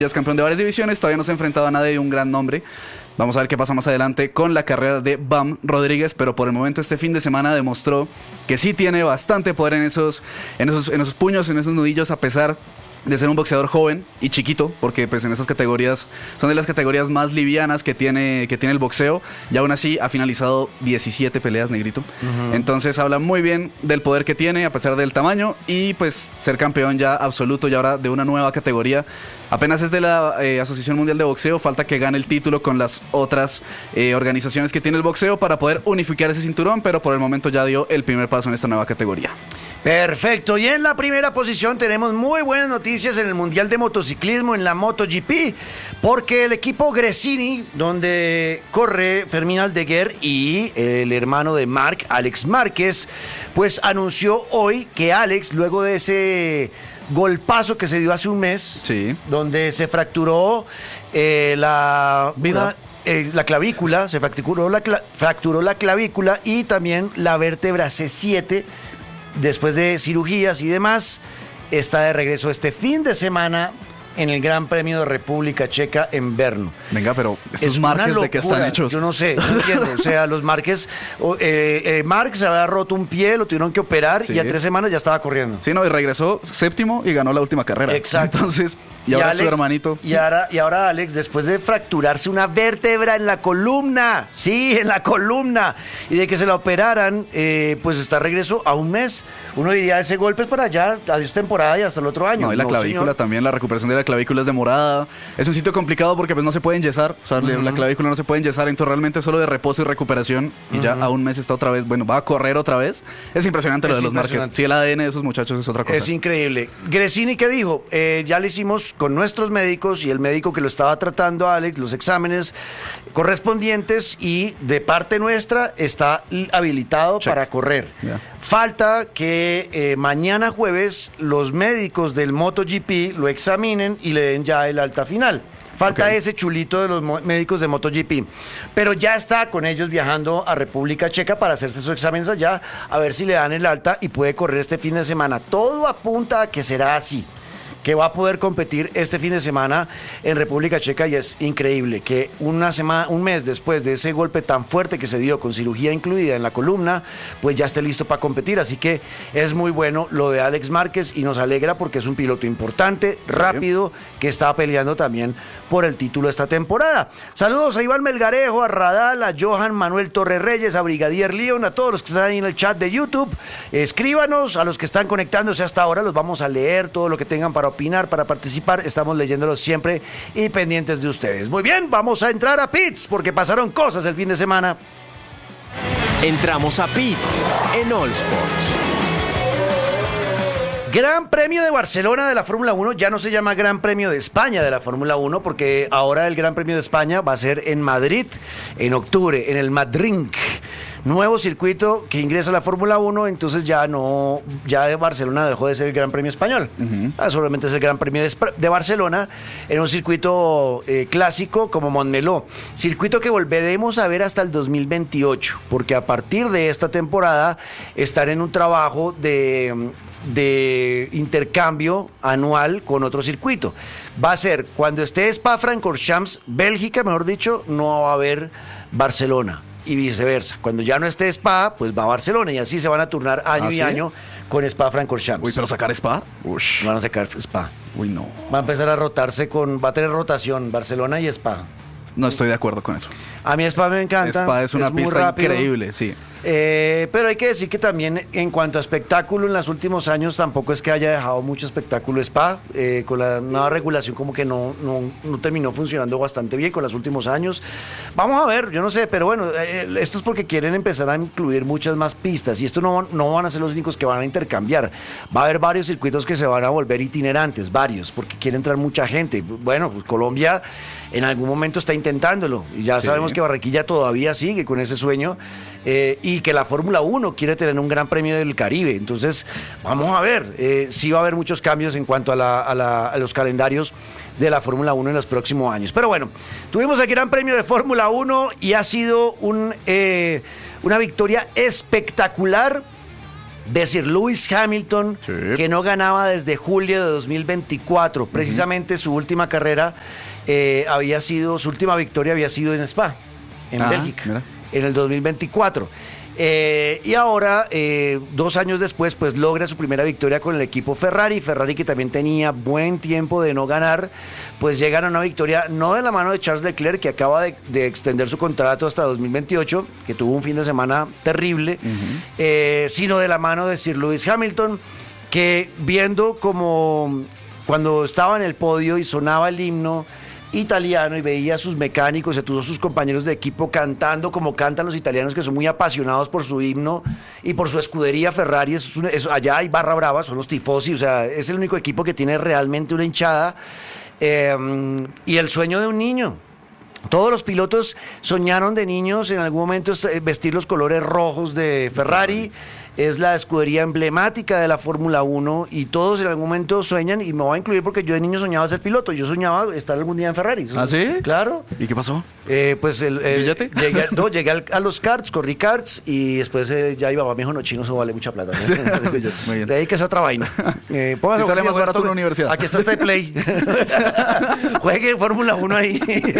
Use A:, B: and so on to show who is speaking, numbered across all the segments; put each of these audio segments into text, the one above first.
A: Ya es campeón de varias divisiones, todavía no se ha enfrentado a nadie de un gran nombre. Vamos a ver qué pasa más adelante con la carrera de Bam Rodríguez, pero por el momento este fin de semana demostró que sí tiene bastante poder en esos puños, en esos nudillos, a pesar de ser un boxeador joven y chiquito, porque pues en esas categorías son de las categorías más livianas que tiene el boxeo, y aún así ha finalizado 17 peleas, Negrito. Entonces habla muy bien del poder que tiene a pesar del tamaño, y pues ser campeón ya absoluto y ahora de una nueva categoría. Apenas es de la Asociación Mundial de Boxeo, falta que gane el título con las otras organizaciones que tiene el boxeo para poder unificar ese cinturón, pero por el momento ya dio el primer paso en esta nueva categoría.
B: Perfecto, y en la primera posición tenemos muy buenas noticias en el Mundial de Motociclismo, en la MotoGP, porque el equipo Gresini, donde corre Fermín Aldeguer y el hermano de Marc, Alex Márquez, pues anunció hoy que Alex, luego de ese golpazo que se dio hace un mes,
A: sí,
B: donde se fracturó la clavícula, se fracturó la clavícula y también la vértebra C7, después de cirugías y demás, está de regreso este fin de semana en el Gran Premio de República Checa en Brno.
A: Venga, pero estos Márquez, ¿de qué están hechos?
B: Yo no sé, no entiendo. O sea, los Márquez, Marc se había roto un pie, lo tuvieron que operar, sí, y a 3 semanas ya estaba corriendo.
A: Sí, no, y regresó séptimo y ganó la última carrera.
B: Exacto.
A: Entonces, y ahora Alex, su hermanito.
B: Y ahora Alex, después de fracturarse una vértebra en la columna, sí, en la columna, y de que se la operaran, pues está de regreso a un mes. Uno diría, ese golpe es para allá, adiós temporada y hasta el otro año.
A: No, y la clavícula señor. También, la recuperación de la clavícula es demorada. Es un sitio complicado porque pues no se puede enyesar, o sea, la clavícula no se puede enyesar, entonces realmente solo de reposo y recuperación, y ya a un mes está otra vez, bueno, va a correr otra vez. Es impresionante lo de los Márquez. Sí, el ADN de esos muchachos es otra cosa.
B: Es increíble. Gresini, ¿qué dijo? Ya le hicimos con nuestros médicos y el médico que lo estaba tratando a Alex los exámenes correspondientes, y de parte nuestra está habilitado para correr. Yeah. Falta que mañana jueves los médicos del MotoGP lo examinen y le den ya el alta final. Falta ese chulito de los médicos de MotoGP. Pero ya está con ellos viajando a República Checa para hacerse sus exámenes allá, a ver si le dan el alta y puede correr este fin de semana. Todo apunta a que será así, que va a poder competir este fin de semana en República Checa, y es increíble que un mes después de ese golpe tan fuerte que se dio con cirugía incluida en la columna, pues ya esté listo para competir. Así que es muy bueno lo de Alex Márquez y nos alegra porque es un piloto importante, rápido, que está peleando también por el título esta temporada. Saludos a Iván Melgarejo, a Radal, a Johan Manuel Torres Reyes, a Brigadier Leon, a todos los que están ahí en el chat de YouTube. Escríbanos, a los que están conectándose hasta ahora, los vamos a leer, todo lo que tengan para opinar, para participar, estamos leyéndolos siempre y pendientes de ustedes. Muy bien, vamos a entrar a pits porque pasaron cosas el fin de semana.
C: Entramos a pits en All Sports.
B: Gran Premio de Barcelona de la Fórmula 1, ya no se llama Gran Premio de España de la Fórmula 1, porque ahora el Gran Premio de España va a ser en Madrid, en octubre, en el Madrid. Nuevo circuito que ingresa a la Fórmula 1, entonces ya Barcelona dejó de ser el Gran Premio español. Solamente es el Gran Premio de Barcelona en un circuito clásico como Montmeló. Circuito que volveremos a ver hasta el 2028, porque a partir de esta temporada estará en un trabajo de intercambio anual con otro circuito. Va a ser cuando esté Spa-Francorchamps, Bélgica, mejor dicho, no va a haber Barcelona, y viceversa. Cuando ya no esté Spa, pues va a Barcelona, y así se van a turnar año y año con Spa-Francorchamps.
A: Uy, pero sacar Spa.
B: Ush. Van a sacar Spa.
A: Uy, no.
B: Va a empezar a rotarse va a tener rotación Barcelona y Spa.
A: No estoy de acuerdo con eso.
B: A mí Spa me encanta.
A: Spa es una pista increíble, sí.
B: Pero hay que decir que también en cuanto a espectáculo en los últimos años tampoco es que haya dejado mucho espectáculo Spa. Con la nueva regulación como que no terminó funcionando bastante bien con los últimos años. Vamos a ver, yo no sé, pero bueno, esto es porque quieren empezar a incluir muchas más pistas, y esto no van a ser los únicos que van a intercambiar. Va a haber varios circuitos que se van a volver itinerantes, varios, porque quiere entrar mucha gente. Bueno, pues Colombia en algún momento está intentándolo, y ya sabemos que Barranquilla todavía sigue con ese sueño, y que la Fórmula 1 quiere tener un Gran Premio del Caribe. Entonces, vamos a ver, sí va a haber muchos cambios en cuanto a los calendarios de la Fórmula 1 en los próximos años. Pero bueno, tuvimos el Gran Premio de Fórmula 1 y ha sido una victoria espectacular de Sir Lewis Hamilton,
A: Sí.
B: que no ganaba desde julio de 2024. Precisamente su última carrera su última victoria había sido en Spa, en Bélgica,
A: mira.
B: en el 2024. Y ahora, 2 años después, pues logra su primera victoria con el equipo Ferrari, que también tenía buen tiempo de no ganar, pues llegan a una victoria no de la mano de Charles Leclerc, que acaba de extender su contrato hasta 2028, que tuvo un fin de semana terrible, sino de la mano de Sir Lewis Hamilton, que viendo como cuando estaba en el podio y sonaba el himno italiano y veía a sus mecánicos y a todos sus compañeros de equipo cantando como cantan los italianos, que son muy apasionados por su himno y por su escudería Ferrari. Allá hay barra brava, son los tifosi, o sea, es el único equipo que tiene realmente una hinchada, y el sueño de un niño. Todos los pilotos soñaron de niños en algún momento vestir los colores rojos de Ferrari. Es la escudería emblemática de la Fórmula 1 y todos en algún momento sueñan, y me voy a incluir porque yo de niño soñaba ser piloto. Yo soñaba estar algún día en Ferrari.
A: ¿Ah, sí?
B: Claro.
A: ¿Y qué pasó?
B: Pues
A: ¿Billete?
B: Llegué a los karts, corrí karts y después ya mi papá me dijo, no, chino, eso vale mucha plata.
A: Muy bien.
B: Dedíquese a otra vaina. Póngase
A: Y sale más
B: días
A: barato que una universidad.
B: Aquí está este Play. Juegue Fórmula 1 ahí.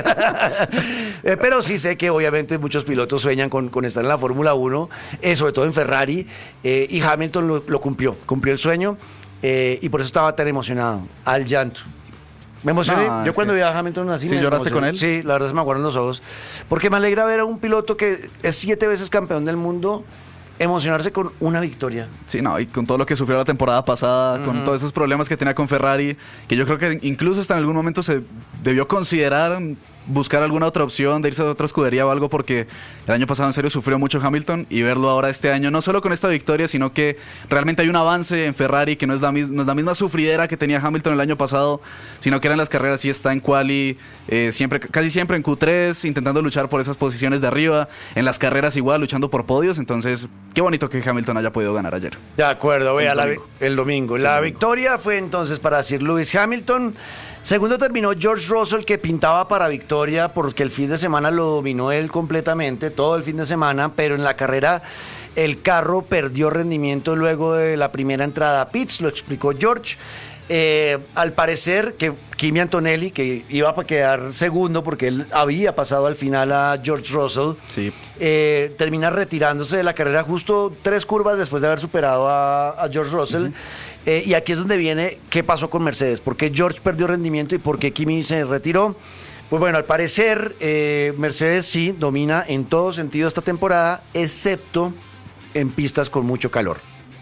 B: Pero sí sé que obviamente muchos pilotos sueñan con estar en la Fórmula 1, sobre todo en Ferrari, y Hamilton lo cumplió el sueño, y por eso estaba tan emocionado, al llanto. Me emocioné.
A: No,
B: Yo cuando vi a Hamilton así.
A: ¿Sí
B: me
A: lloraste
B: emocioné.
A: con él?
B: Sí, la verdad se me aguaron los ojos. Porque me alegra ver a un piloto que es 7 veces campeón del mundo emocionarse con una victoria.
A: Sí, no, y con todo lo que sufrió la temporada pasada, con todos esos problemas que tenía con Ferrari, que yo creo que incluso hasta en algún momento se debió considerar buscar alguna otra opción de irse a otra escudería o algo, porque el año pasado en serio sufrió mucho Hamilton, y verlo ahora este año, no solo con esta victoria, sino que realmente hay un avance en Ferrari, que no es la misma sufridera que tenía Hamilton el año pasado, sino que eran las carreras, y está en quali, casi siempre en Q3, intentando luchar por esas posiciones de arriba, en las carreras igual, luchando por podios. Entonces, qué bonito que Hamilton haya podido ganar ayer.
B: De acuerdo, vea, el domingo.
A: Sí,
B: La
A: domingo.
B: victoria fue entonces para Sir Lewis Hamilton. Segundo terminó George Russell, que pintaba para victoria porque el fin de semana lo dominó él completamente, todo el fin de semana, pero en la carrera el carro perdió rendimiento luego de la primera entrada a pits, lo explicó George. Al parecer que Kimi Antonelli, que iba a quedar segundo porque él había pasado al final a George Russell,
A: Sí.
B: termina retirándose de la carrera justo 3 curvas después de haber superado a George Russell. Y aquí es donde viene qué pasó con Mercedes, por qué George perdió rendimiento y por qué Kimi se retiró. Pues bueno, al parecer Mercedes sí domina en todo sentido esta temporada, excepto en pistas con mucho calor.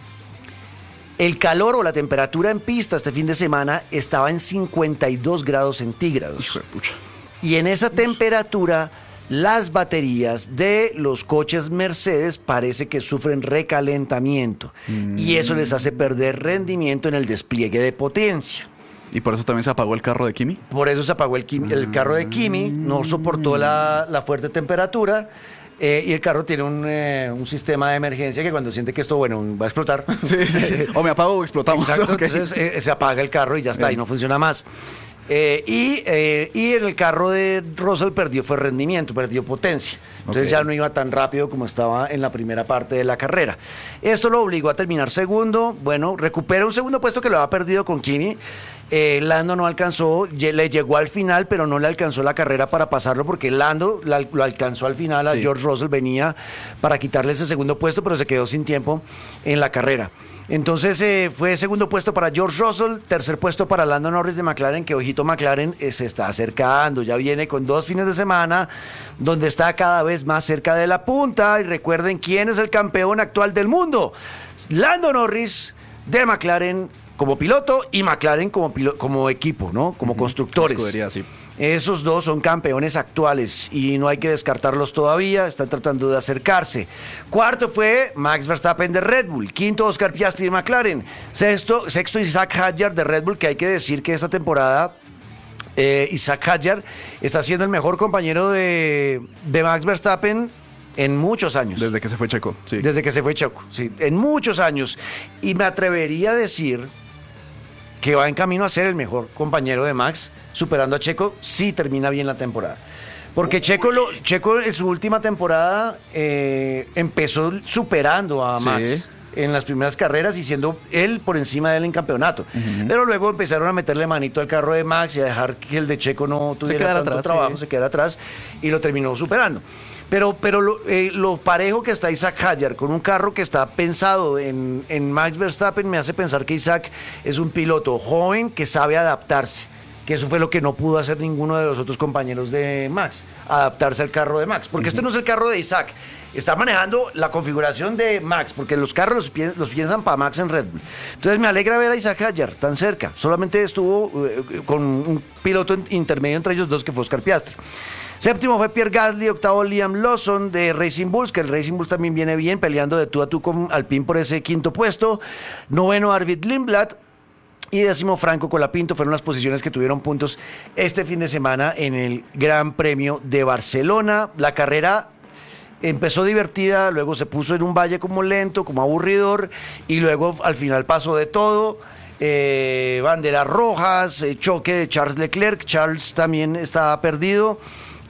B: El calor o la temperatura en pista este fin de semana estaba en 52 grados centígrados.
A: Hijo de pucha.
B: Y en esa temperatura, las baterías de los coches Mercedes parece que sufren recalentamiento. Y eso les hace perder rendimiento en el despliegue de potencia.
A: ¿Y por eso también se apagó el carro de Kimi?
B: Por eso se apagó el carro de Kimi, no soportó la fuerte temperatura. Y el carro tiene un sistema de emergencia que cuando siente que esto, bueno, va a explotar.
A: Sí. O me apago o explotamos.
B: Exacto,
A: Ok.
B: entonces se apaga el carro y ya está, y no funciona más. Y en el carro de Russell fue rendimiento, perdió potencia. Entonces
A: Ok.
B: ya no iba tan rápido como estaba en la primera parte de la carrera. Esto lo obligó a terminar segundo. Bueno, recupera un segundo puesto que lo había perdido con Kimi. Lando no alcanzó, le llegó al final, pero no le alcanzó la carrera para pasarlo, porque Lando lo alcanzó al final a
A: Sí.
B: George Russell, venía para quitarle ese segundo puesto, pero se quedó sin tiempo en la carrera. Entonces fue segundo puesto para George Russell, tercer puesto para Lando Norris de McLaren, que ojito, McLaren se está acercando, ya viene con 2 fines de semana donde está cada vez más cerca de la punta. Y recuerden quién es el campeón actual del mundo: Lando Norris de McLaren como piloto y McLaren como equipo, ¿no? Como constructores.
A: Escudería, sí.
B: Esos dos son campeones actuales y no hay que descartarlos todavía, están tratando de acercarse. Cuarto fue Max Verstappen de Red Bull, quinto Oscar Piastri de McLaren, sexto Isaac Hadjar de Red Bull, que hay que decir que esta temporada Isaac Hadjar está siendo el mejor compañero de Max Verstappen en muchos años.
A: Desde que se fue Checo, sí.
B: Desde que se fue Checo, sí, en muchos años. Y me atrevería a decir que va en camino a ser el mejor compañero de Max, superando a Checo si termina bien la temporada. Porque Checo en su última temporada empezó superando a Max. en las primeras carreras y siendo él por encima de él en campeonato. Pero luego empezaron a meterle manito al carro de Max y a dejar que el de Checo no tuviera tanto
A: atrás,
B: trabajo,
A: sí.
B: se quedara atrás y lo terminó superando. Pero lo parejo que está Isaac Hadjar con un carro que está pensado en Max Verstappen me hace pensar que Isaac es un piloto joven que sabe adaptarse, que eso fue lo que no pudo hacer ninguno de los otros compañeros de Max, adaptarse al carro de Max, porque este no es el carro de Isaac, está manejando la configuración de Max, porque los carros los piensan para Max en Red Bull. Entonces me alegra ver a Isaac Hadjar tan cerca, solamente estuvo con un piloto intermedio entre ellos dos que fue Oscar Piastri. Séptimo fue Pierre Gasly, octavo Liam Lawson de Racing Bulls, que el Racing Bulls también viene bien, peleando de tú a tú con Alpine por ese quinto puesto. Noveno Arvid Lindblad y décimo Franco Colapinto, fueron las posiciones que tuvieron puntos este fin de semana en el Gran Premio de Barcelona. La carrera empezó divertida, luego se puso en un valle como lento, como aburridor, y luego al final pasó de todo. Banderas rojas, choque de Charles Leclerc, Charles también estaba perdido.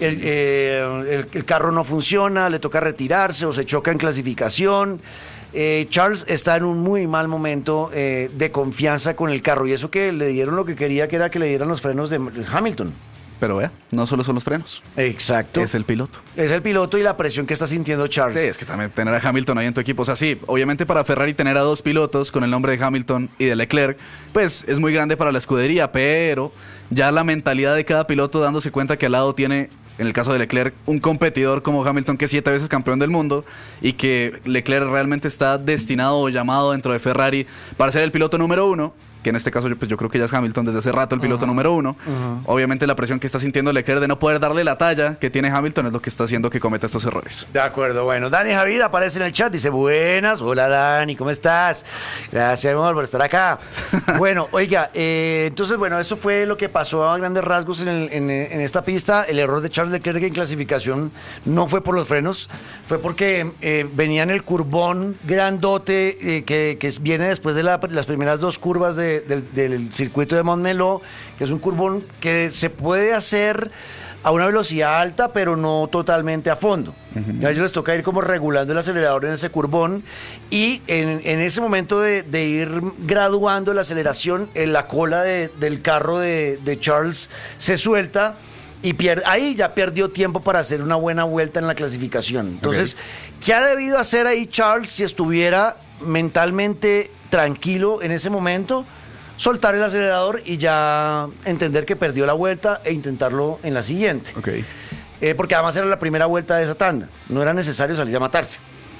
B: El carro no funciona, le toca retirarse o se choca en clasificación. Charles está en un muy mal momento de confianza con el carro, y eso que le dieron lo que quería, que era que le dieran los frenos de Hamilton.
A: Pero vea, no solo son los frenos.
B: Exacto.
A: Es el piloto.
B: Es el piloto y la presión que está sintiendo Charles.
A: Sí, es que también tener a Hamilton ahí en tu equipo. O sea, sí, obviamente para Ferrari tener a dos pilotos con el nombre de Hamilton y de Leclerc, pues es muy grande para la escudería, pero ya la mentalidad de cada piloto dándose cuenta que al lado tiene, en el caso de Leclerc, un competidor como Hamilton, que es 7 veces campeón del mundo, y que Leclerc realmente está destinado o llamado dentro de Ferrari para ser el piloto número 1, que en este caso yo creo que ya es Hamilton desde hace rato el piloto número 1. Obviamente la presión que está sintiendo Leclerc de no poder darle la talla que tiene Hamilton es lo que está haciendo que cometa estos errores.
B: De acuerdo, bueno, Dani Javid aparece en el chat, dice buenas, hola Dani, ¿cómo estás? Gracias, amor, por estar acá. Bueno, oiga, entonces, bueno, eso fue lo que pasó a grandes rasgos en esta pista. El error de Charles Leclerc en clasificación no fue por los frenos, fue porque venía en el curbón grandote que viene después de las primeras dos curvas del circuito de Montmeló, que es un curbón que se puede hacer a una velocidad alta, pero no totalmente a fondo. A ellos les toca ir como regulando el acelerador en ese curbón, y en ese momento de ir graduando la aceleración, la cola del carro de Charles se suelta y ahí ya perdió tiempo para hacer una buena vuelta en la clasificación. Entonces, ¿qué ha debido hacer ahí Charles si estuviera mentalmente tranquilo en ese momento? Soltar el acelerador y ya entender que perdió la vuelta e intentarlo en la siguiente. Porque además era la primera vuelta de esa tanda, no era necesario salir a matarse.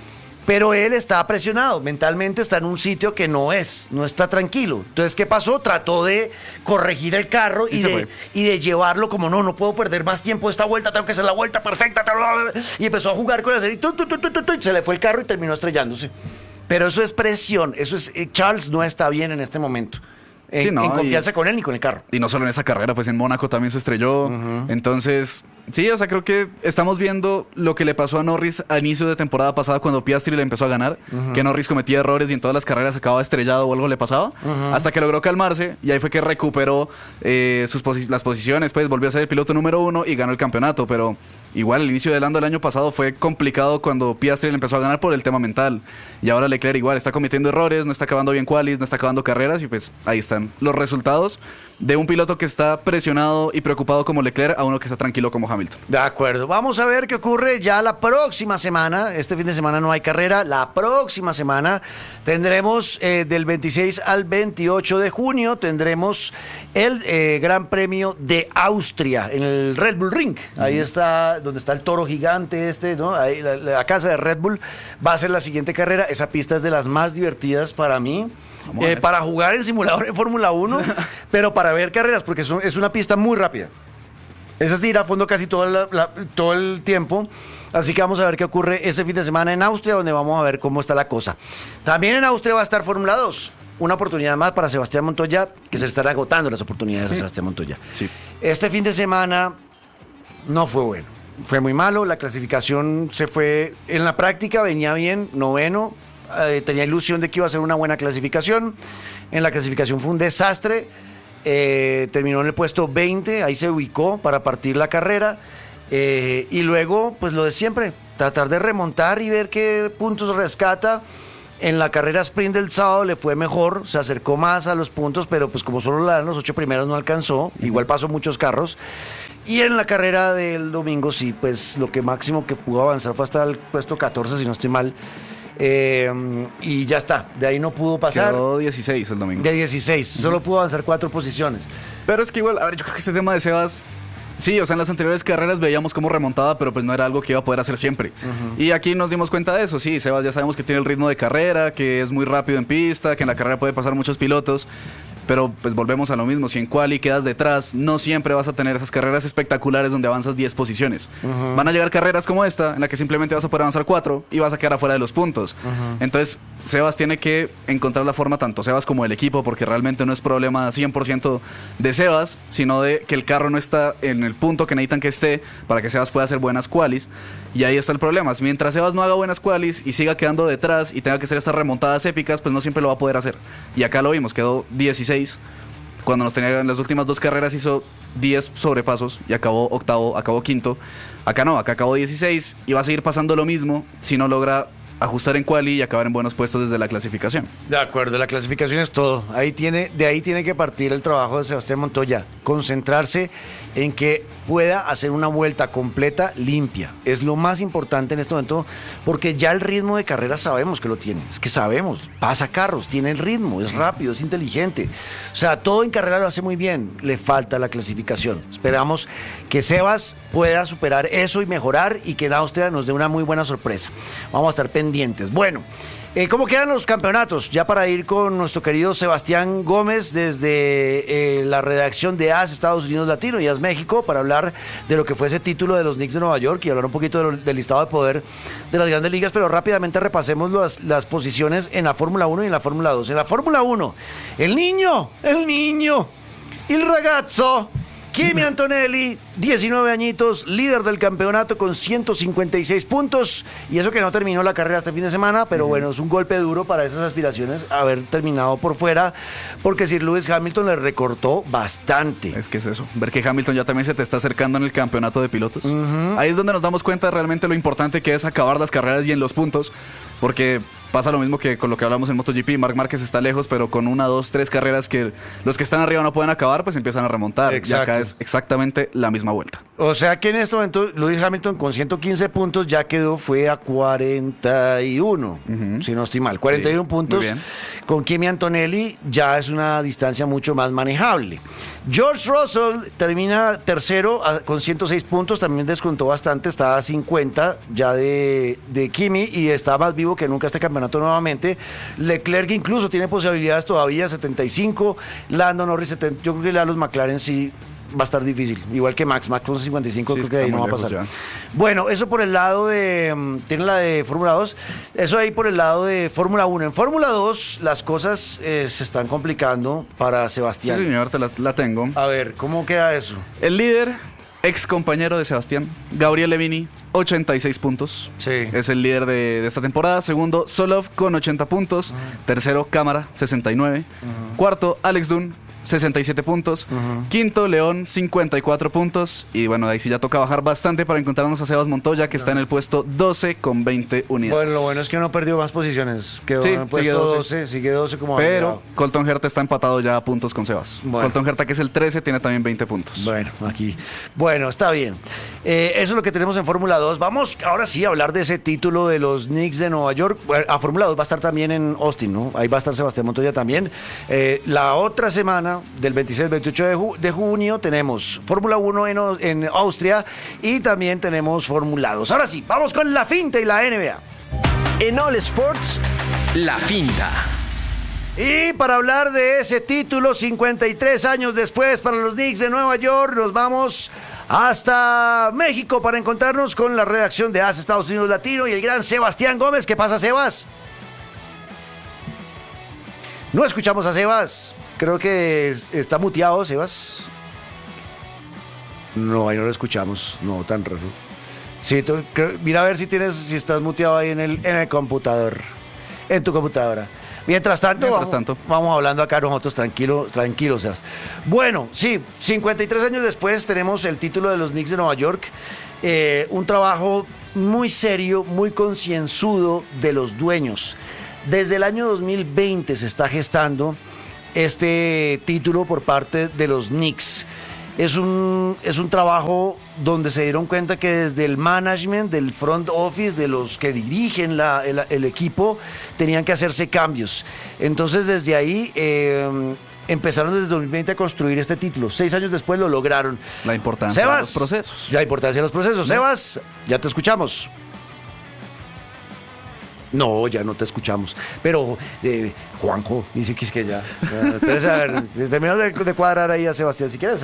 B: Pero él está presionado, mentalmente está en un sitio que no está tranquilo. Entonces, ¿qué pasó? Trató de corregir el carro y de llevarlo como, no puedo perder más tiempo de esta vuelta, tengo que hacer la vuelta perfecta. Y empezó a jugar con el acelerador y se le fue el carro y terminó estrellándose. Pero eso es presión, Charles no está bien en este momento. En confianza con él ni con el carro.
A: Y no solo en esa carrera, pues en Mónaco también se estrelló. Entonces, sí, o sea, creo que estamos viendo lo que le pasó a Norris a inicio de temporada pasada cuando Piastri le empezó a ganar, que Norris cometía errores y en todas las carreras acababa estrellado o algo le pasaba, hasta que logró calmarse, y ahí fue que recuperó las posiciones, pues volvió a ser el piloto número 1 y ganó el campeonato. Pero igual el inicio del año pasado fue complicado cuando Piastri le empezó a ganar por el tema mental, y ahora Leclerc igual está cometiendo errores, no está acabando bien qualis, no está acabando carreras, y pues ahí están los resultados de un piloto que está presionado y preocupado como Leclerc a uno que está tranquilo como Hamilton.
B: De acuerdo, vamos a ver qué ocurre ya la próxima semana. Este fin de semana no hay carrera, la próxima semana tendremos del 26 al 28 de junio tendremos el Gran Premio de Austria en el Red Bull Ring. Ahí está donde está el toro gigante ¿no? Ahí la casa de Red Bull va a ser la siguiente carrera. Esa pista es de las más divertidas para mí. Para jugar en simulador en Fórmula 1, pero para ver carreras, porque es una pista muy rápida. Esa es de ir a fondo casi todo el tiempo. Así que vamos a ver qué ocurre ese fin de semana en Austria, donde vamos a ver cómo está la cosa. También en Austria va a estar Fórmula 2. Una oportunidad más para Sebastián Montoya, que se estará agotando las oportunidades de Sebastián Montoya. Sí. Este fin de semana no fue bueno. Fue muy malo. La clasificación se fue. En la práctica venía bien, noveno. Tenía ilusión de que iba a ser una buena clasificación. En la clasificación fue un desastre. Terminó en el puesto 20, ahí se ubicó para partir la carrera. Y luego, pues lo de siempre, tratar de remontar y ver qué puntos rescata. En la carrera sprint del sábado le fue mejor, se acercó más a los puntos, pero pues como solo le dan los 8 primeros no alcanzó, igual pasó muchos carros. Y en la carrera del domingo sí, pues lo que máximo que pudo avanzar fue hasta el puesto 14, si no estoy mal. Y ya está, de ahí no pudo pasar.
A: Quedó 16 el domingo.
B: De 16, solo pudo avanzar 4 posiciones.
A: Pero es que igual, a ver, yo creo que este tema de Sebas, sí, o sea, en las anteriores carreras veíamos cómo remontaba, pero pues no era algo que iba a poder hacer siempre. Y aquí nos dimos cuenta de eso, sí, Sebas ya sabemos que tiene el ritmo de carrera, que es muy rápido en pista, que en la carrera puede pasar muchos pilotos. Pero pues volvemos a lo mismo, si en quali quedas detrás, no siempre vas a tener esas carreras espectaculares donde avanzas 10 posiciones. Van a llegar carreras como esta, en la que simplemente vas a poder avanzar 4 y vas a quedar afuera de los puntos. Entonces, Sebas tiene que encontrar la forma, tanto Sebas como el equipo, porque realmente no es problema 100% de Sebas, sino de que el carro no está en el punto que necesitan que esté para que Sebas pueda hacer buenas qualis. Y ahí está el problema. Mientras Sebas no haga buenas qualis y siga quedando detrás y tenga que hacer estas remontadas épicas, pues no siempre lo va a poder hacer. Y acá lo vimos, quedó 16. Cuando nos tenía en las últimas 2 carreras hizo 10 sobrepasos y acabó octavo, acabó quinto. Acá no, acá acabó 16 y va a seguir pasando lo mismo si no logra ajustar en quali y acabar en buenos puestos desde la clasificación.
B: De acuerdo, la clasificación es todo. De ahí tiene que partir el trabajo de Sebastián Montoya. Concentrarse en que pueda hacer una vuelta completa limpia. Es lo más importante en este momento, porque ya el ritmo de carrera sabemos que lo tiene. Es que sabemos, pasa carros, tiene el ritmo, es rápido, es inteligente. O sea, todo en carrera lo hace muy bien. Le falta la clasificación. Esperamos que Sebas pueda superar eso y mejorar, y que en Austria nos dé una muy buena sorpresa. Vamos a estar pendientes. Bueno, ¿cómo quedan los campeonatos? Ya para ir con nuestro querido Sebastián Gómez desde la redacción de AS Estados Unidos Latino y AS México, para hablar de lo que fue ese título de los Knicks de Nueva York y hablar un poquito del listado de poder de las grandes ligas, pero rápidamente repasemos las posiciones en la Fórmula 1 y en la Fórmula 2. En la Fórmula 1, el niño, il ragazzo, Kimi Antonelli, 19 añitos, líder del campeonato con 156 puntos, y eso que no terminó la carrera este fin de semana, pero bueno, es un golpe duro para esas aspiraciones haber terminado por fuera, porque Sir Lewis Hamilton le recortó bastante.
A: Es que es eso, ver que Hamilton ya también se te está acercando en el campeonato de pilotos. Ahí es donde nos damos cuenta de realmente lo importante que es acabar las carreras y en los puntos, porque pasa lo mismo que con lo que hablamos en MotoGP. Marc Márquez está lejos, pero con 1, 2, 3 carreras que los que están arriba no pueden acabar, pues empiezan a remontar.
B: Exacto.
A: Y acá es exactamente la misma vuelta.
B: O sea que en este momento Lewis Hamilton con 115 puntos ya fue a 41, si no estoy mal, 41
A: sí,
B: puntos. Con Kimi Antonelli ya es una distancia mucho más manejable. George Russell termina tercero con 106 puntos, también descontó bastante, está a 50 ya de Kimi y está más vivo que nunca este campeonato nuevamente. Leclerc incluso tiene posibilidades todavía, 75, Lando Norris 70, yo creo que ya los McLaren sí va a estar difícil, igual que Max con 55, sí, creo que de ahí no va a pasar. Ya. Bueno, eso por el lado de, tiene la de Fórmula 2, eso ahí por el lado de Fórmula 1. En Fórmula 2 las cosas se están complicando para Sebastián.
A: Sí, señor, la tengo.
B: A ver, ¿cómo queda eso?
A: El líder, ex compañero de Sebastián, Gabriel Levini, 86 puntos.
B: Sí.
A: Es el líder de esta temporada. Segundo, Solov con 80 puntos. Tercero, Cámara, 69. Cuarto, Alex Dunn, 67 puntos. Quinto, León, 54 puntos. Y bueno, de ahí sí ya toca bajar bastante para encontrarnos a Sebas Montoya, que está en el puesto 12 con 20 unidades.
B: Bueno, lo bueno es que no perdió más posiciones. Quedó
A: sí,
B: en el puesto sigue 12 como
A: pero Colton Herta está empatado ya a puntos con Sebas. Bueno. Colton Herta, que es el 13, tiene también 20 puntos.
B: Bueno, aquí. Bueno, está bien. Eso es lo que tenemos en Fórmula 2. Vamos ahora sí a hablar de ese título de los Knicks de Nueva York. A Fórmula 2 va a estar también en Austin, ¿no? Ahí va a estar Sebastián Montoya también. La otra semana, del 26-28 de junio, tenemos Fórmula 1 en Austria y también tenemos Fórmula 2. Ahora sí, vamos con la finta y la NBA.
C: En All Sports, la finta.
B: Y para hablar de ese título, 53 años después para los Knicks de Nueva York, nos vamos hasta México para encontrarnos con la redacción de AS Estados Unidos Latino y el gran Sebastián Gómez. ¿Qué pasa, Sebas? No escuchamos a Sebas. Creo que está muteado, Sebas. No, ahí no lo escuchamos. No, tan raro. Sí, mira a ver si estás muteado ahí en el computador. En tu computadora. Mientras tanto, vamos hablando acá nosotros tranquilos. Sebas. Bueno, sí, 53 años después tenemos el título de los Knicks de Nueva York. Un trabajo muy serio, muy concienzudo de los dueños. Desde el año 2020 se está gestando este título por parte de los Knicks. Es un trabajo donde se dieron cuenta que desde el management, del front office, de los que dirigen el equipo, tenían que hacerse cambios. Entonces desde ahí empezaron desde 2020 a construir este título. 6 años después lo lograron.
A: La importancia de los procesos.
B: La importancia de los procesos. Sebas, ya te escuchamos. No, ya no te escuchamos. Pero, Juanjo, dice que es que ya. Espérese a ver, terminamos de cuadrar ahí a Sebastián, si quieres.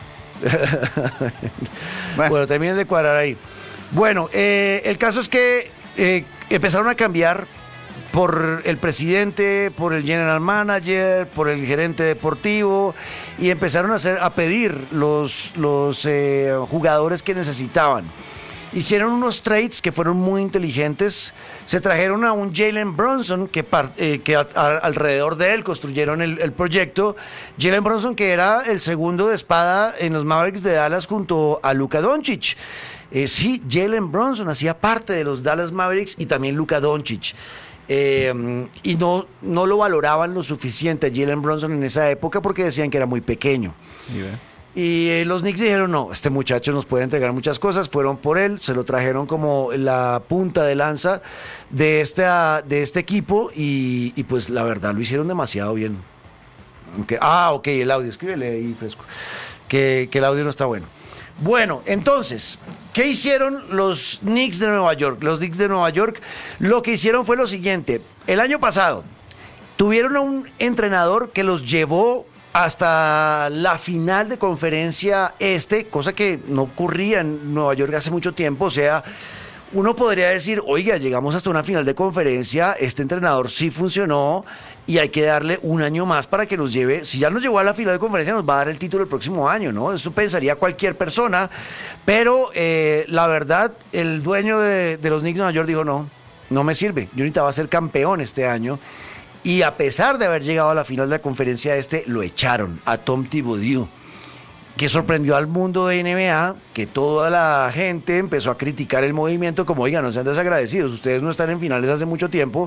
B: Bueno, terminen de cuadrar ahí. Bueno, el caso es que empezaron a cambiar por el presidente, por el general manager, por el gerente deportivo, y empezaron a pedir los jugadores que necesitaban. Hicieron unos trades que fueron muy inteligentes. Se trajeron a un Jalen Brunson que alrededor de él construyeron el proyecto. Jalen Brunson, que era el segundo de espada en los Mavericks de Dallas junto a Luka Doncic. Sí, Jalen Brunson hacía parte de los Dallas Mavericks y también Luka Doncic. Y no lo valoraban lo suficiente a Jalen Brunson en esa época porque decían que era muy pequeño. Y los Knicks dijeron, no, este muchacho nos puede entregar muchas cosas. Fueron por él, se lo trajeron como la punta de lanza de este equipo y pues la verdad lo hicieron demasiado bien. Ok, el audio, escríbele ahí fresco, que el audio no está bueno. Bueno, entonces, ¿qué hicieron los Knicks de Nueva York? Los Knicks de Nueva York lo que hicieron fue lo siguiente. El año pasado tuvieron a un entrenador que los llevó hasta la final de conferencia cosa que no ocurría en Nueva York hace mucho tiempo. O sea, uno podría decir, oiga, llegamos hasta una final de conferencia, este entrenador sí funcionó y hay que darle un año más para que nos lleve. Si ya nos llevó a la final de conferencia, nos va a dar el título el próximo año, ¿no? Eso pensaría cualquier persona, pero la verdad, el dueño de los Knicks de Nueva York dijo, no me sirve, yo necesitaba ser campeón este año. Y a pesar de haber llegado a la final de la conferencia lo echaron a Tom Thibodeau, que sorprendió al mundo de NBA, que toda la gente empezó a criticar el movimiento como, oigan, no sean desagradecidos, ustedes no están en finales hace mucho tiempo,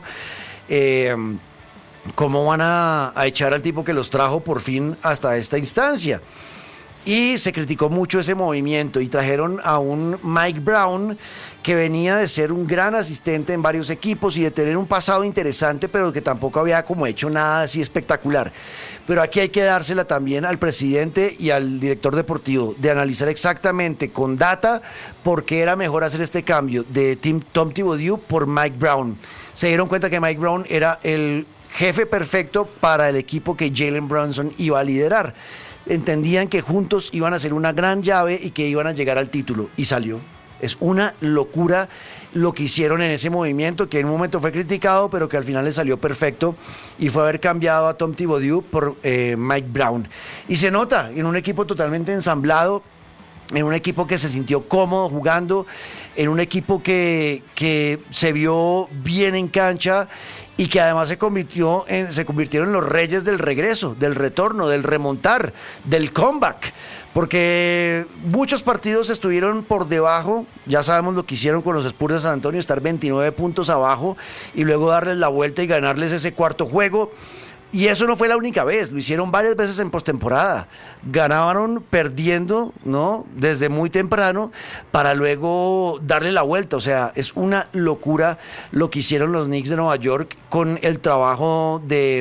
B: ¿cómo van a echar al tipo que los trajo por fin hasta esta instancia? Y se criticó mucho ese movimiento y trajeron a un Mike Brown que venía de ser un gran asistente en varios equipos y de tener un pasado interesante, pero que tampoco había como hecho nada así espectacular. Pero aquí hay que dársela también al presidente y al director deportivo, de analizar exactamente con data por qué era mejor hacer este cambio de Tom Thibodeau por Mike Brown. Se dieron cuenta que Mike Brown era el jefe perfecto para el equipo que Jalen Brunson iba a liderar. Entendían que juntos iban a ser una gran llave y que iban a llegar al título, y salió. Es una locura lo que hicieron en ese movimiento, que en un momento fue criticado, pero que al final le salió perfecto, y fue haber cambiado a Tom Thibodeau por Mike Brown. Y se nota en un equipo totalmente ensamblado, en un equipo que se sintió cómodo jugando, en un equipo que se vio bien en cancha y que además se convirtieron en los reyes del regreso, del retorno, del remontar, del comeback, porque muchos partidos estuvieron por debajo. Ya sabemos lo que hicieron con los Spurs de San Antonio, estar 29 puntos abajo y luego darles la vuelta y ganarles ese cuarto juego. Y eso no fue la única vez, lo hicieron varias veces en postemporada. Ganaron perdiendo, ¿no?, desde muy temprano para luego darle la vuelta. O sea, es una locura lo que hicieron los Knicks de Nueva York con el trabajo de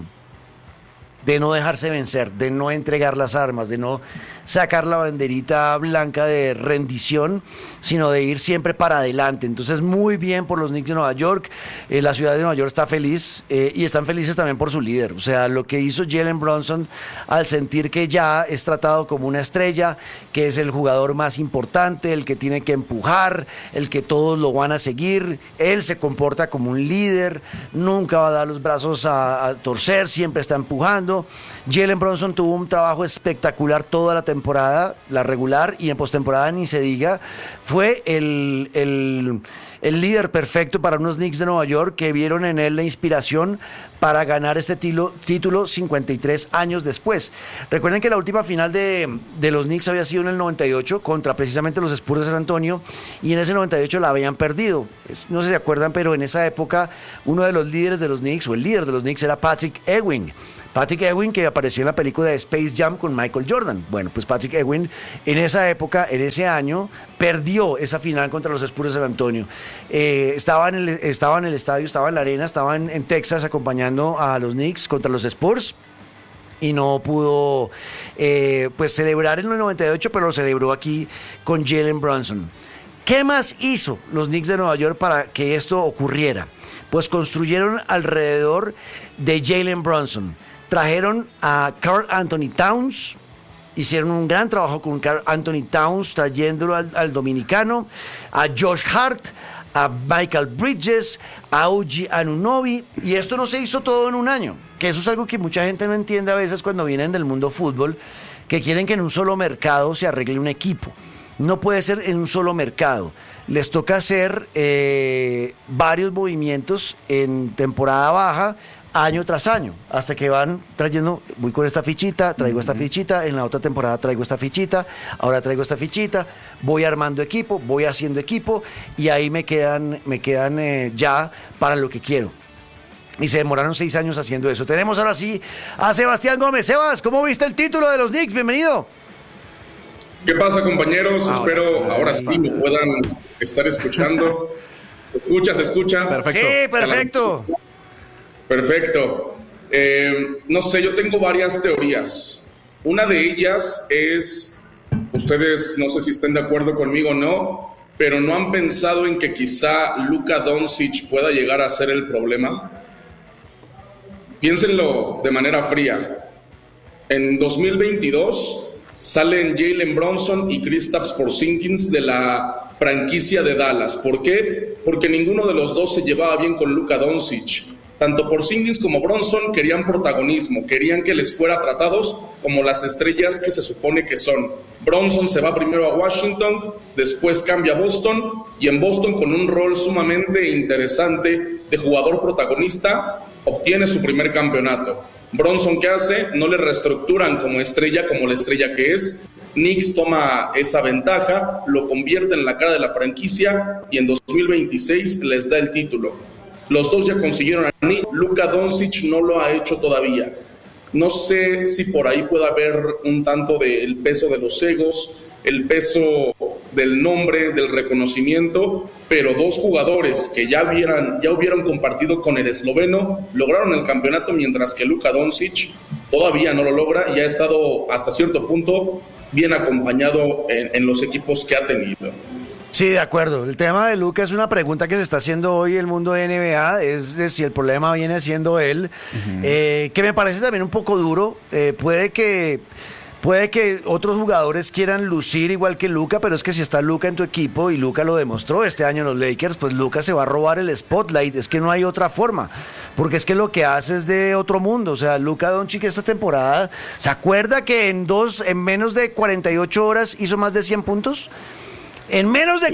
B: no dejarse vencer, de no entregar las armas, de no sacar la banderita blanca de rendición, sino de ir siempre para adelante. Entonces, muy bien por los Knicks de Nueva York. La ciudad de Nueva York está feliz, y están felices también por su líder. O sea, lo que hizo Jalen Brunson al sentir que ya es tratado como una estrella, que es el jugador más importante, el que tiene que empujar, el que todos lo van a seguir. Él se comporta como un líder, nunca va a dar los brazos a torcer, siempre está empujando. Jalen Brunson tuvo un trabajo espectacular toda la temporada, la regular, y en postemporada ni se diga. Fue el el líder perfecto para unos Knicks de Nueva York que vieron en él la inspiración para ganar este título 53 años después. Recuerden que la última final de los Knicks había sido en el 98 contra precisamente los Spurs de San Antonio, y en ese 98 la habían perdido. No sé si se acuerdan, pero en esa época uno de los líderes de los Knicks, o el líder de los Knicks, era Patrick Ewing. Patrick Ewing, que apareció en la película de Space Jam con Michael Jordan. Bueno, pues Patrick Ewing en esa época, en ese año, perdió esa final contra los Spurs de San Antonio. Estaba en el estadio, estaba en la arena, estaba en Texas acompañando a los Knicks contra los Spurs, y no pudo pues celebrar en el 98, pero lo celebró aquí con Jalen Brunson. ¿Qué más hizo los Knicks de Nueva York para que esto ocurriera? Pues construyeron alrededor de Jalen Brunson. Trajeron a Karl Anthony Towns, hicieron un gran trabajo con Karl Anthony Towns, trayéndolo al dominicano, a Josh Hart, a Michael Bridges, a OG Anunoby, y esto no se hizo todo en un año, que eso es algo que mucha gente no entiende a veces cuando vienen del mundo fútbol, que quieren que en un solo mercado se arregle un equipo. No puede ser en un solo mercado. Les toca hacer varios movimientos en temporada baja, año tras año, hasta que van trayendo, voy con esta fichita, traigo esta fichita, en la otra temporada traigo esta fichita, ahora traigo esta fichita, voy armando equipo, voy haciendo equipo, y ahí me quedan ya para lo que quiero. Y se demoraron 6 años haciendo eso. Tenemos ahora sí a Sebastián Gómez. Sebas, ¿cómo viste el título de los Knicks? Bienvenido.
D: ¿Qué pasa, compañeros? Espero ahora sí me puedan estar escuchando. ¿Se escucha?
A: Perfecto.
B: Sí, perfecto.
D: Perfecto. No sé, yo tengo varias teorías. Una de ellas es, ustedes no sé si estén de acuerdo conmigo o no, pero ¿no han pensado en que quizá Luka Doncic pueda llegar a ser el problema? Piénsenlo de manera fría. En 2022 salen Jalen Brunson y Kristaps Porzingis de la franquicia de Dallas. ¿Por qué? Porque ninguno de los dos se llevaba bien con Luka Doncic. Tanto Porzingis como Brunson querían protagonismo, querían que les fuera tratados como las estrellas que se supone que son. Brunson se va primero a Washington, después cambia a Boston, y en Boston, con un rol sumamente interesante de jugador protagonista, obtiene su primer campeonato. Brunson, ¿qué hace? No le reestructuran como la estrella que es. Knicks toma esa ventaja, lo convierte en la cara de la franquicia, y en 2026 les da el título. Los dos ya consiguieron a Knicks. Luka Doncic no lo ha hecho todavía. No sé si por ahí puede haber un tanto del peso de los egos, el peso del nombre, del reconocimiento, pero dos jugadores que ya hubieran compartido con el esloveno lograron el campeonato, mientras que Luka Doncic todavía no lo logra y ha estado hasta cierto punto bien acompañado en los equipos que ha tenido.
B: Sí, de acuerdo. El tema de Luka es una pregunta que se está haciendo hoy el mundo de NBA, es de si el problema viene siendo él, que me parece también un poco duro. Puede que otros jugadores quieran lucir igual que Luka, pero es que si está Luka en tu equipo, y Luka lo demostró este año en los Lakers, pues Luka se va a robar el spotlight. Es que no hay otra forma, porque es que lo que hace es de otro mundo. O sea, Luka Doncic esta temporada, ¿se acuerda que en menos de 48 horas hizo más de 100 puntos? En menos de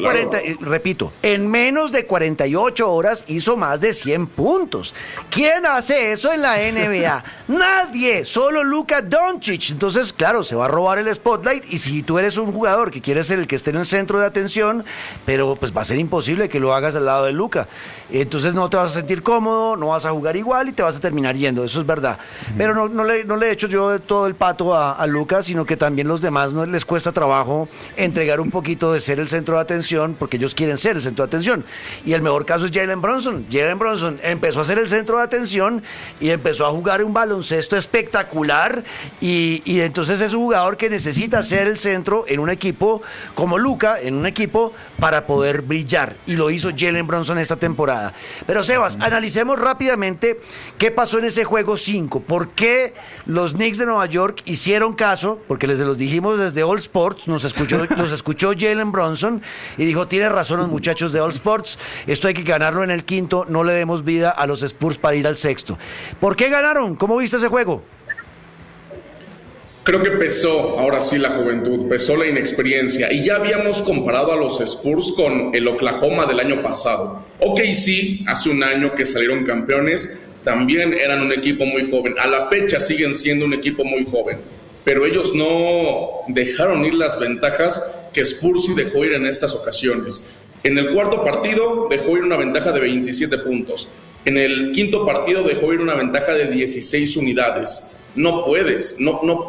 B: 48 horas hizo más de 100 puntos. ¿Quién hace eso en la NBA? Nadie, solo Luka Doncic. Entonces, claro, se va a robar el spotlight, y si tú eres un jugador que quieres ser el que esté en el centro de atención, pero pues va a ser imposible que lo hagas al lado de Luka. Entonces no te vas a sentir cómodo, no vas a jugar igual y te vas a terminar yendo, eso es verdad. Pero no le he hecho yo todo el pato a Luka, sino que también los demás no les cuesta trabajo entregar un poquito de ser el centro de atención, porque ellos quieren ser el centro de atención. Y el mejor caso es Jalen Brunson. Jalen Brunson empezó a ser el centro de atención y empezó a jugar un baloncesto espectacular, y entonces es un jugador que necesita ser el centro en un equipo como Luka, en un equipo para poder brillar, y lo hizo Jalen Brunson esta temporada. Pero Sebas, analicemos rápidamente qué pasó en ese juego 5. ¿Por qué los Knicks de Nueva York hicieron caso? Porque les los dijimos desde All Sports, nos escuchó Jalen Brunson y dijo: tiene razón los muchachos de All Sports, esto hay que ganarlo en el quinto, no le demos vida a los Spurs para ir al sexto. ¿Por qué ganaron? ¿Cómo viste ese juego?
D: Creo que pesó, ahora sí, la juventud, pesó la inexperiencia. Y ya habíamos comparado a los Spurs con el Oklahoma del año pasado. OKC, hace un año que salieron campeones, también eran un equipo muy joven. A la fecha siguen siendo un equipo muy joven. Pero ellos no dejaron ir las ventajas que Spurs sí dejó ir en estas ocasiones. En el cuarto partido dejó ir una ventaja de 27 puntos. En el quinto partido dejó ir una ventaja de 16 unidades. No puedes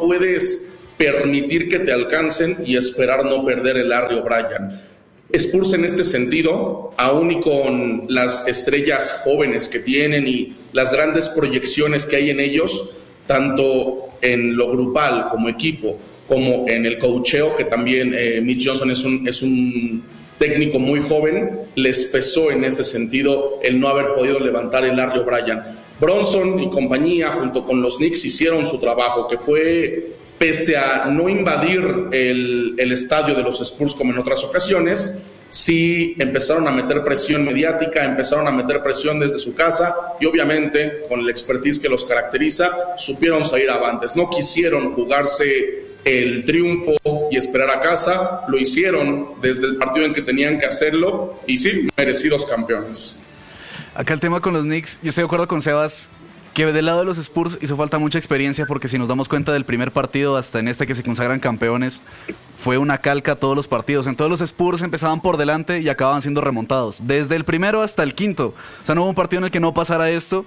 D: permitir que te alcancen y esperar no perder el Larry O'Brien. Spurs en este sentido, aún y con las estrellas jóvenes que tienen y las grandes proyecciones que hay en ellos, tanto en lo grupal como equipo, como en el coacheo, que también Mitch Johnson es un técnico muy joven, les pesó en este sentido el no haber podido levantar el Larry O'Brien. Bronson y compañía, junto con los Knicks, hicieron su trabajo, que fue, pese a no invadir el estadio de los Spurs como en otras ocasiones, sí empezaron a meter presión mediática, empezaron a meter presión desde su casa y obviamente, con el expertise que los caracteriza, supieron salir avantes. No quisieron jugarse el triunfo y esperar a casa, lo hicieron desde el partido en que tenían que hacerlo y sí, merecidos campeones.
A: Acá el tema con los Knicks, yo estoy de acuerdo con Sebas, que del lado de los Spurs hizo falta mucha experiencia, porque si nos damos cuenta del primer partido hasta en este que se consagran campeones, fue una calca todos los partidos. En todos los Spurs empezaban por delante y acababan siendo remontados, desde el primero hasta el quinto. O sea, no hubo un partido en el que no pasara esto.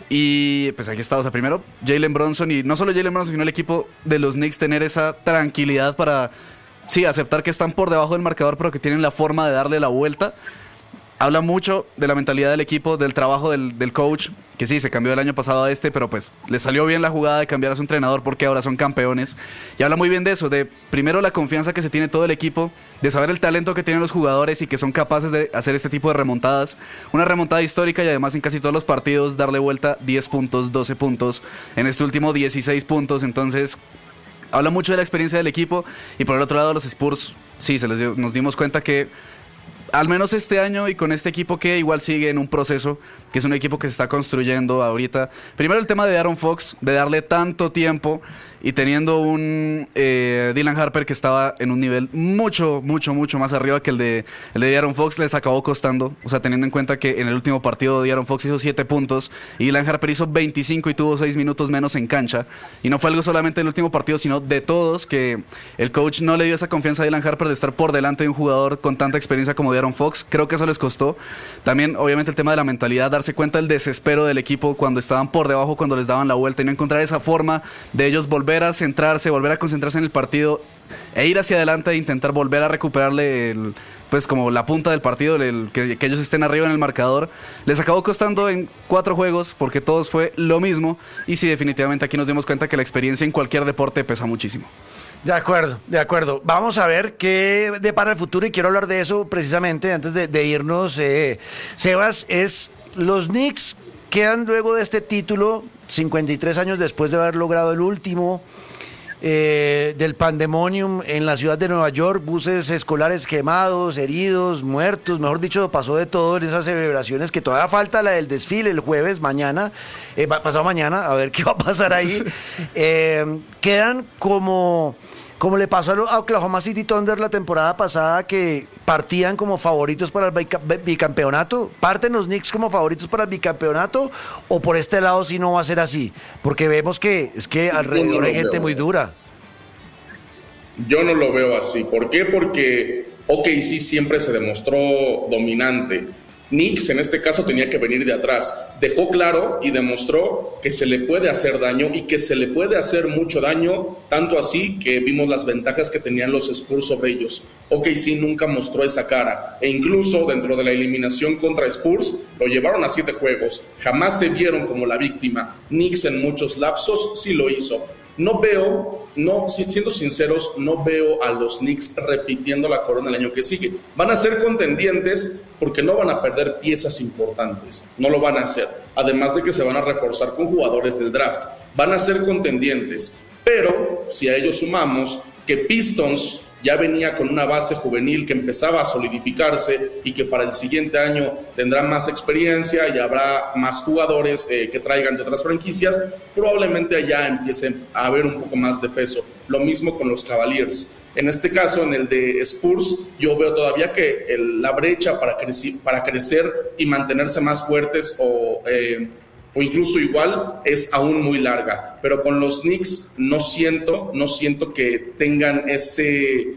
A: Y pues aquí está, o sea, primero Jalen Brunson, y no solo Jalen Brunson, sino el equipo de los Knicks tener esa tranquilidad para, sí, aceptar que están por debajo del marcador, pero que tienen la forma de darle la vuelta. Habla mucho de la mentalidad del equipo, del trabajo del coach, que sí, se cambió del año pasado a este, pero pues le salió bien la jugada de cambiar a su entrenador porque ahora son campeones. Y habla muy bien de eso, de primero la confianza que se tiene todo el equipo, de saber el talento que tienen los jugadores y que son capaces de hacer este tipo de remontadas. Una remontada histórica y además en casi todos los partidos darle vuelta 10 puntos, 12 puntos, en este último 16 puntos, entonces habla mucho de la experiencia del equipo. Y por el otro lado los Spurs, sí, nos dimos cuenta que al menos este año y con este equipo que igual sigue en un proceso, que es un equipo que se está construyendo ahorita. Primero el tema de Aaron Fox, de darle tanto tiempo y teniendo un Dylan Harper que estaba en un nivel mucho más arriba que el de Aaron Fox, les acabó costando. O sea, teniendo en cuenta que en el último partido Aaron Fox hizo 7 puntos y Dylan Harper hizo 25 y tuvo 6 minutos menos en cancha. Y no fue algo solamente del último partido, sino de todos, que el coach no le dio esa confianza a Dylan Harper de estar por delante de un jugador con tanta experiencia como Aaron Fox. Creo que eso les costó. También, obviamente, el tema de la mentalidad, darse cuenta del desespero del equipo cuando estaban por debajo, cuando les daban la vuelta, y no encontrar esa forma de ellos volver a centrarse, volver a concentrarse en el partido e ir hacia adelante e intentar volver a recuperarle pues como la punta del partido, que ellos estén arriba en el marcador. Les acabó costando en 4 juegos porque todos fue lo mismo. Y sí, definitivamente aquí nos dimos cuenta que la experiencia en cualquier deporte pesa muchísimo.
B: De acuerdo. Vamos a ver qué depara el futuro y quiero hablar de eso precisamente antes de irnos. Sebas, los Knicks quedan luego de este título, 53 años después de haber logrado el último, del pandemonium en la ciudad de Nueva York, buses escolares quemados, heridos, muertos, mejor dicho, pasó de todo en esas celebraciones, que todavía falta la del desfile el jueves, pasado mañana, a ver qué va a pasar ahí. Quedan como le pasó a Oklahoma City Thunder la temporada pasada, que partían como favoritos para el bicampeonato. ¿Parten los Knicks como favoritos para el bicampeonato o por este lado sí no va a ser así? Porque vemos que alrededor hay gente muy dura.
D: Yo no lo veo así. ¿Por qué? Porque OKC siempre se demostró dominante. Knicks en este caso tenía que venir de atrás. Dejó claro y demostró que se le puede hacer daño y que se le puede hacer mucho daño, tanto así que vimos las ventajas que tenían los Spurs sobre ellos. OKC nunca mostró esa cara e incluso dentro de la eliminación contra Spurs lo llevaron a 7 juegos. Jamás se vieron como la víctima. Knicks en muchos lapsos sí lo hizo. Siendo sinceros, no veo a los Knicks repitiendo la corona el año que sigue. Van a ser contendientes porque no van a perder piezas importantes, no lo van a hacer. Además de que se van a reforzar con jugadores del draft, van a ser contendientes. Pero si a ellos sumamos que Pistons ya venía con una base juvenil que empezaba a solidificarse y que para el siguiente año tendrá más experiencia y habrá más jugadores que traigan de otras franquicias, probablemente allá empiecen a haber un poco más de peso. Lo mismo con los Cavaliers. En este caso, en el de Spurs, yo veo todavía que la brecha para crecer y mantenerse más fuertes o incluso igual es aún muy larga. Pero con los Knicks no siento que tengan ese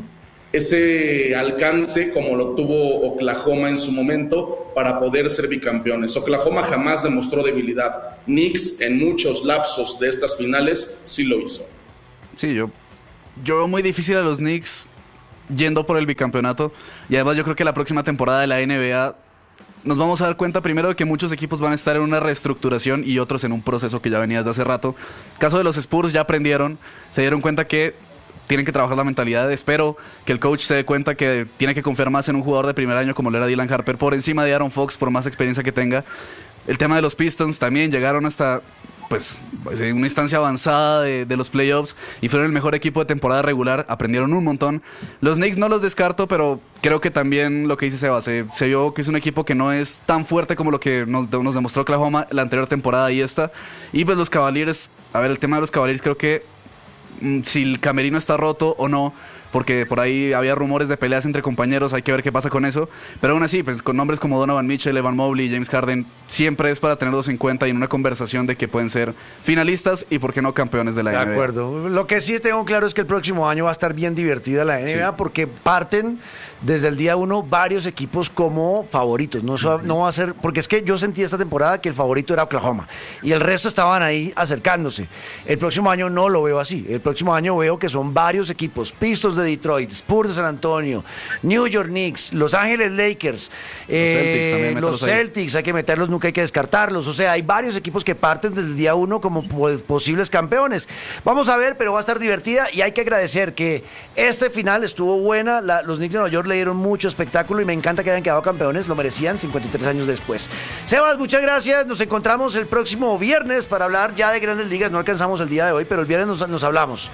D: alcance como lo tuvo Oklahoma en su momento para poder ser bicampeones. Oklahoma jamás demostró debilidad. Knicks en muchos lapsos de estas finales sí lo hizo.
A: Sí, yo veo muy difícil a los Knicks yendo por el bicampeonato. Y además yo creo que la próxima temporada de la NBA nos vamos a dar cuenta primero de que muchos equipos van a estar en una reestructuración y otros en un proceso que ya venía desde hace rato. Caso de los Spurs, ya aprendieron, se dieron cuenta que tienen que trabajar la mentalidad. Espero que el coach se dé cuenta que tiene que confiar más en un jugador de primer año como lo era Dylan Harper, por encima de Aaron Fox, por más experiencia que tenga. El tema de los Pistons también llegaron hasta en una instancia avanzada de los playoffs y fueron el mejor equipo de temporada regular, aprendieron un montón. Los Knicks no los descarto, pero creo que también lo que dice Seba, se vio que es un equipo que no es tan fuerte como lo que nos demostró Oklahoma la anterior temporada y esta. Y pues los Cavaliers, a ver, el tema de los Cavaliers, creo que si el camerino está roto o no, porque por ahí había rumores de peleas entre compañeros, hay que ver qué pasa con eso, pero aún así, pues con nombres como Donovan Mitchell, Evan Mobley, James Harden, siempre es para tenerlos en cuenta y en una conversación de que pueden ser finalistas y por qué no campeones de la NBA.
B: De acuerdo, lo que sí tengo claro es que el próximo año va a estar bien divertida la NBA, sí, porque parten desde el día 1 varios equipos como favoritos, no va a ser, porque es que yo sentí esta temporada que el favorito era Oklahoma y el resto estaban ahí acercándose. El próximo año no lo veo así, el próximo año veo que son varios equipos, Pistons de Detroit, Spurs de San Antonio, New York Knicks, Los Ángeles Lakers, los Celtics, hay que meterlos, nunca hay que descartarlos. O sea, hay varios equipos que parten desde el día 1 como posibles campeones. Vamos a ver, pero va a estar divertida y hay que agradecer que este final estuvo buena. Los Knicks de Nueva York le dieron mucho espectáculo y me encanta que hayan quedado campeones, lo merecían 53 años después. Sebas, muchas gracias. Nos encontramos el próximo viernes para hablar ya de Grandes Ligas. No alcanzamos el día de hoy, pero el viernes nos hablamos.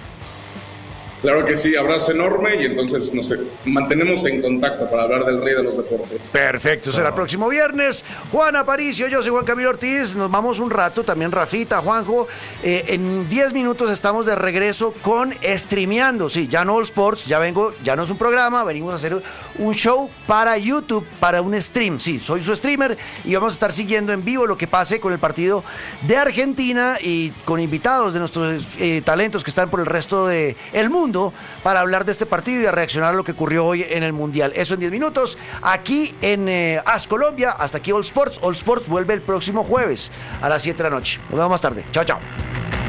D: Claro que sí, abrazo enorme y entonces nos mantenemos en contacto para hablar del rey de los deportes.
B: Perfecto, será el próximo viernes. Juan Aparicio, yo soy Juan Camilo Ortiz, nos vamos un rato, también Rafita, Juanjo. En 10 minutos estamos de regreso con Streameando. Sí, ya no All Sports, ya no es un programa, venimos a hacer un show para YouTube, para un stream. Sí, soy su streamer y vamos a estar siguiendo en vivo lo que pase con el partido de Argentina y con invitados de nuestros talentos que están por el resto del mundo para hablar de este partido y a reaccionar a lo que ocurrió hoy en el Mundial. Eso en 10 minutos, aquí en AS Colombia. Hasta aquí All Sports. All Sports vuelve el próximo jueves a las 7 de la noche. Nos vemos más tarde. Chao, chao.